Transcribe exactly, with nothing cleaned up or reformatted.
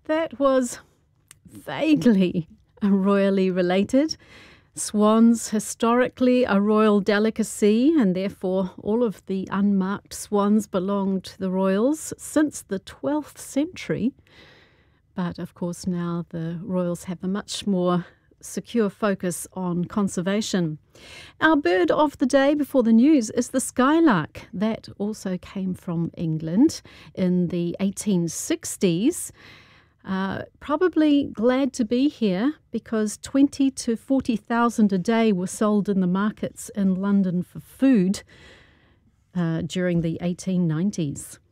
That was vaguely royally related. Swans, historically a royal delicacy, and therefore all of the unmarked swans belonged to the royals since the twelfth century. But of course now the royals have a much more secure focus on conservation. Our bird of the day before the news is the skylark. That also came from England in the eighteen sixties. Uh, probably glad to be here because twenty to forty thousand a day were sold in the markets in London for food uh, during the eighteen nineties.